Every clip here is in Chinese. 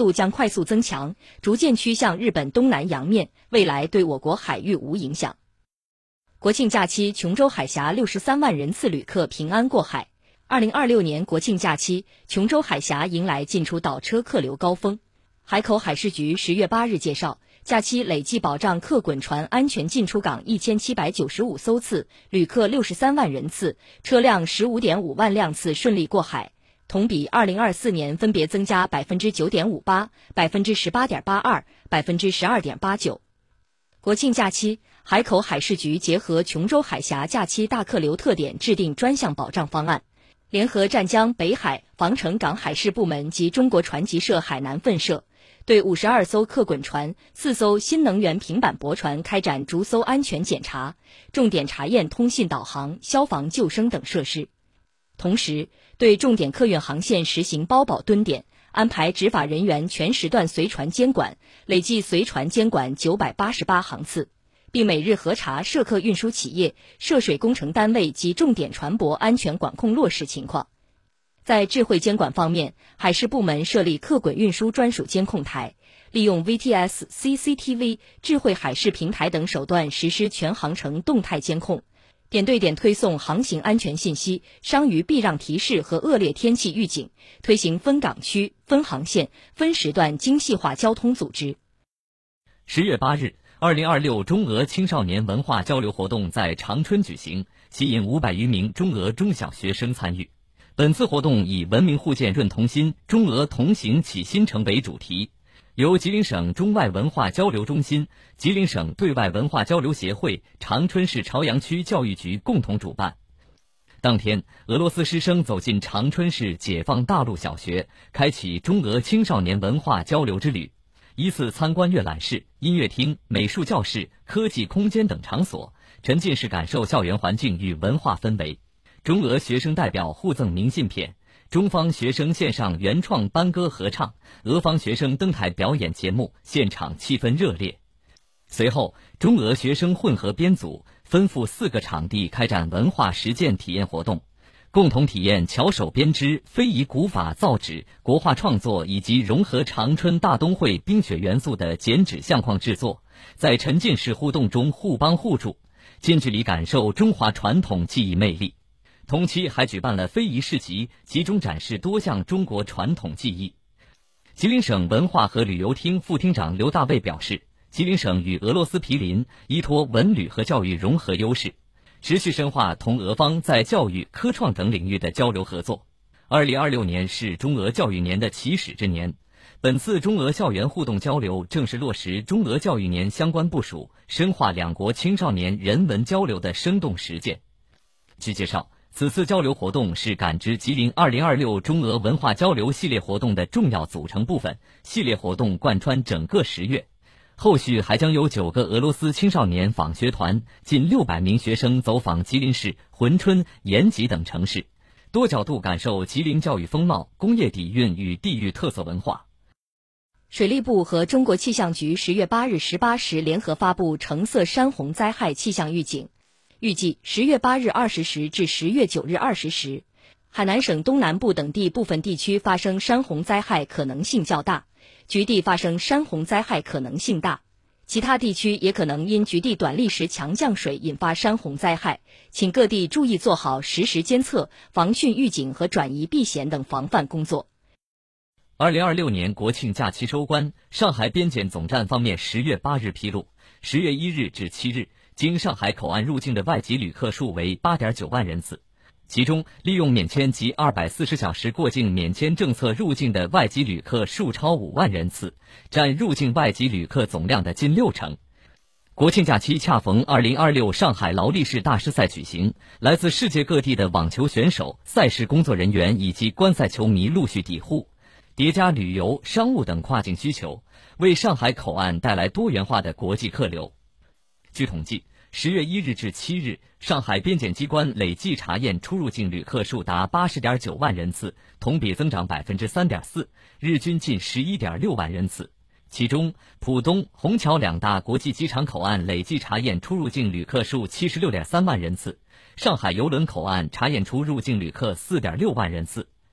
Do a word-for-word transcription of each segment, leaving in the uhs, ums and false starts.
度将快速增强，逐渐趋向日本东南洋面，未来对我国海域无影响。国庆假期，琼州海峡六十三万人次旅客平安过海。二零二六年国庆假期，琼州海峡迎来进出岛车客流高峰。海口海事局十月八日介绍，假期累计保障客滚船安全进出港一千七百九十五艘次，旅客六十三万人次，车辆十五点五万辆次顺利过海，同比二零二四年分别增加百分之九点五八、百分之十八点八二、百分之十二点八九。国庆假期，海口海事局结合琼州海峡假期大客流特点，制定专项保障方案。联合湛江、北海、防城港海事部门及中国船级社海南分社，对五十二艘客滚船、四艘新能源平板驳船开展逐艘安全检查，重点查验通信导航、消防救生等设施。同时，对重点客运航线实行包保蹲点，安排执法人员全时段随船监管，累计随船监管九百八十八航次。并每日核查涉客运输企业、涉水工程单位及重点船舶安全管控落实情况。在智慧监管方面，海事部门设立客滚运输专属监控台，利用 V T S、C C T V、智慧海事平台等手段实施全航程动态监控，点对点推送航行安全信息、伤渔避让提示和恶劣天气预警，推行分港区、分航线、分时段精细化交通组织。 十月八日，二零二六中俄青少年文化交流活动在长春举行，吸引五百余名中俄中小学生参与。本次活动以文明互鉴润同心，中俄同行启新城为主题，由吉林省中外文化交流中心、吉林省对外文化交流协会、长春市朝阳区教育局共同主办。当天，俄罗斯师生走进长春市解放大路小学，开启中俄青少年文化交流之旅。依次参观阅览室、音乐厅、美术教室、科技空间等场所，沉浸式感受校园环境与文化氛围。中俄学生代表互赠明信片，中方学生线上原创班歌合唱，俄方学生登台表演节目，现场气氛热烈。随后，中俄学生混合编组分赴四个场地开展文化实践体验活动，共同体验巧手编织、非遗古法造纸、国画创作以及融合长春大冬会冰雪元素的剪纸相框制作，在沉浸式互动中互帮互助，近距离感受中华传统技艺魅力。同期还举办了非遗市集，集中展示多项中国传统技艺。吉林省文化和旅游厅副厅长刘大卫表示，吉林省与俄罗斯毗邻，依托文旅和教育融合优势，持续深化同俄方在教育、科创等领域的交流合作。二零二六年是中俄教育年的起始之年，本次中俄校园互动交流正是落实中俄教育年相关部署，深化两国青少年人文交流的生动实践。据介绍，此次交流活动是感知吉林二零二六中俄文化交流系列活动的重要组成部分，系列活动贯穿整个十月。后续还将有九个俄罗斯青少年访学团，近六百名学生走访吉林市、珲春、延吉等城市，多角度感受吉林教育风貌、工业底蕴与地域特色文化。 水利部和中国气象局十月八日十八时联合发布橙色山洪灾害气象预警，预计十月八日二十时至十月九日二十时，海南省东南部等地部分地区发生山洪灾害可能性较大，局地发生山洪灾害可能性大，其他地区也可能因局地短历时强降水引发山洪灾害，请各地注意做好实时监测、防汛预警和转移避险等防范工作。 二零二六年国庆假期收官，上海边检总站方面十月八日披露，十月一日至七日，经上海口岸入境的外籍旅客数为 八点九万人次。其中，利用免签及二百四十小时过境免签政策入境的外籍旅客数超五万人次，占入境外籍旅客总量的近六成。国庆假期恰逢二零二六上海劳力士大师赛举行，来自世界各地的网球选手、赛事工作人员以及观赛球迷陆续抵沪，叠加旅游、商务等跨境需求，为上海口岸带来多元化的国际客流。据统计，十月一日至七日，上海边检机关累计查验出入境旅客数达 八十点九万人次，同比增长 百分之三点四， 日均近 十一点六万人次。其中，浦东、虹桥两大国际机场口岸累计查验出入境旅客数 七十六点三万人次，上海邮轮口岸查验出入境旅客 四点六万人次。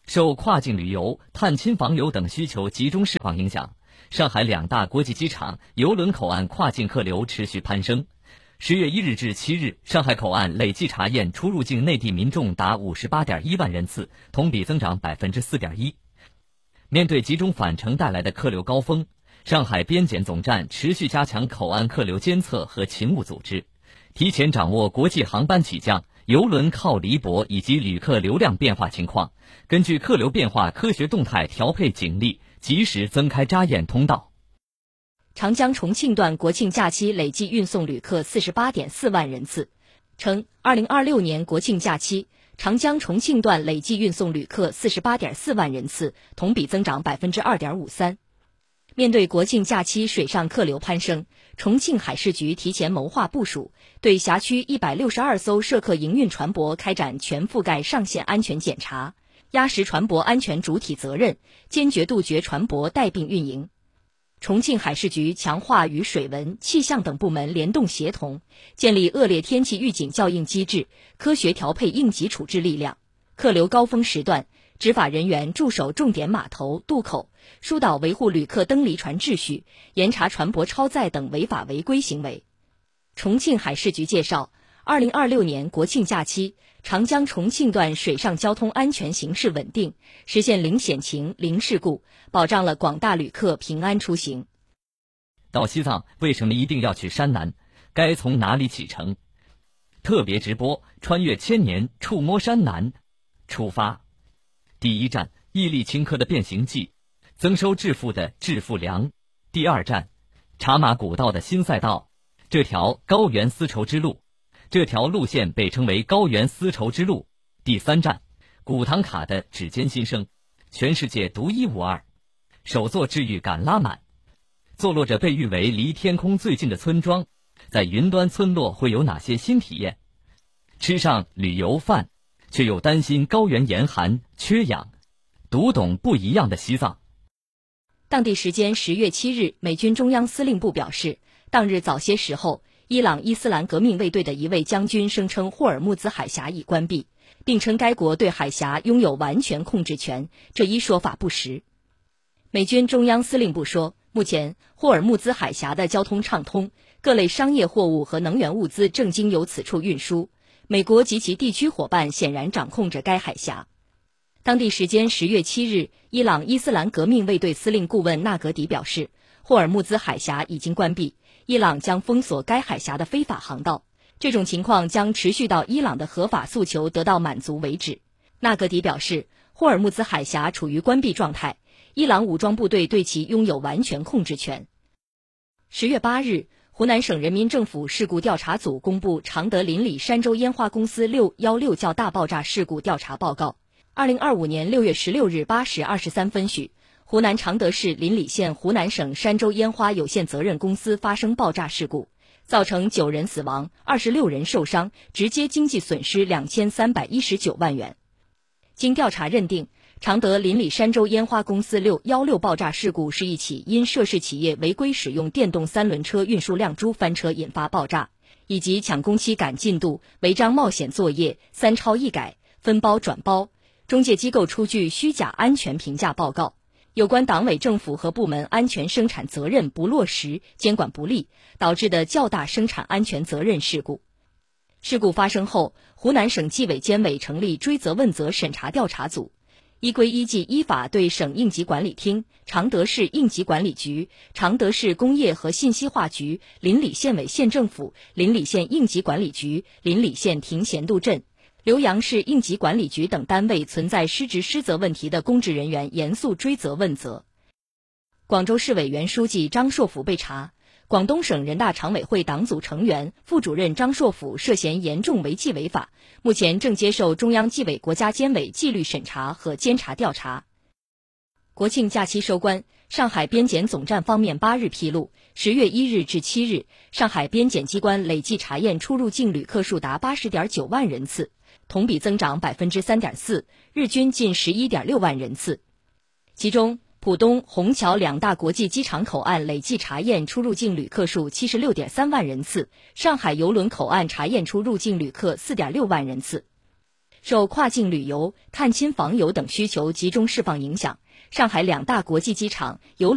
受跨境旅游、探亲访友等需求集中释放影响，上海两大国际机场邮轮口岸跨境客流持续攀升。十月一日至七日，上海口岸累计查验出入境内地民众达五十八点一万人次，同比增长百分之四点一。面对集中返程带来的客流高峰，上海边检总站持续加强口岸客流监测和勤务组织，提前掌握国际航班起降、邮轮靠离泊以及旅客流量变化情况，根据客流变化科学动态调配警力，及时增开查验通道。 长江重庆段国庆假期累计运送旅客 四十八点四万人次，称二零二六年国庆假期长江重庆段累计运送旅客 四十八点四万人次，同比增长 百分之二点五三。 面对国庆假期水上客流攀升，重庆海事局提前谋划部署，对辖区一百六十二艘涉客营运船舶开展全覆盖上线安全检查，压实船舶安全主体责任，坚决杜绝船舶带病运营。重庆海事局强化与水文、气象等部门联动协同，建立恶劣天气预警校应机制，科学调配应急处置力量。客流高峰时段，执法人员驻守重点码头、渡口，疏导维护旅客登离船秩序，严查船舶超载等违法违规行为。重庆海事局介绍，二零二六年国庆假期，长江重庆段水上交通安全形势稳定，实现零险情、零事故，保障了广大旅客平安出行。 到西藏为什么一定要去山南？该从哪里启程？特别直播穿越千年，触摸山南，出发。第一站，毅力顷刻的变形记，增收致富的致富粮。第二站，茶马古道的新赛道，这条高原丝绸之路。这条路线被称为高原丝绸之路。第三站，古唐卡的指尖新生，全世界独一无二。首座治愈感拉满，坐落着被誉为离天空最近的村庄，在云端村落会有哪些新体验？吃上旅游饭，却又担心高原严寒缺氧，读懂不一样的西藏。 当地时间十月七日，美军中央司令部表示，当日早些时候，伊朗伊斯兰革命卫队的一位将军声称霍尔木兹海峡已关闭，并称该国对海峡拥有完全控制权，这一说法不实。美军中央司令部说，目前霍尔木兹海峡的交通畅通，各类商业货物和能源物资正经由此处运输，美国及其地区伙伴显然掌控着该海峡。当地时间十月七日，伊朗伊斯兰革命卫队司令顾问纳格迪表示，霍尔木兹海峡已经关闭，伊朗将封锁该海峡的非法航道，这种情况将持续到伊朗的合法诉求得到满足为止。纳格迪表示，霍尔木兹海峡处于关闭状态，伊朗武装部队对其拥有完全控制权。十月八日，湖南省人民政府事故调查组公布常德邻里山州烟花公司六一六较大爆炸事故调查报告。二零二五年六月十六日八时二十三分许，湖南常德市邻里县湖南省山州烟花有限责任公司发生爆炸事故，造成九人死亡，二十六人受伤，直接经济损失两千三百一十九万元。经调查认定，常德邻里山州烟花公司六一六爆炸事故是一起因涉事企业违规使用电动三轮车运输亮珠翻车引发爆炸，以及抢工期赶进度、违章冒险作业、三超一改、分包转包、中介机构出具虚假安全评价报告，有关党委政府和部门安全生产责任不落实、监管不力，导致的较大生产安全责任事故。事故发生后，湖南省纪委监委成立追责问责审查调查组，依规依纪依法对省应急管理厅、常德市应急管理局、常德市工业和信息化局、邻里县委县政府、邻里县应急管理局、邻里县亭贤渡镇、浏阳市应急管理局等单位存在失职失责问题的公职人员严肃追责问责。广州市委原书记张硕甫被查，广东省人大常委会党组成员、副主任张硕甫涉嫌严重违纪违法，目前正接受中央纪委国家监委纪律审查和监察调查。国庆假期收官，上海边检总站方面八日披露，十月一日至七日，上海边检机关累计查验出入境旅客数达八十点九万人次，同比增长百分之三点四，日均近十一点六万人次。其中，浦东、虹桥两大国际机场口岸累计查验出入境旅客数七十六点三万人次，上海邮轮口岸查验出入境旅客四点六万人次。 受跨境旅游、探亲访友等需求集中释放影响，上海两大国际机场邮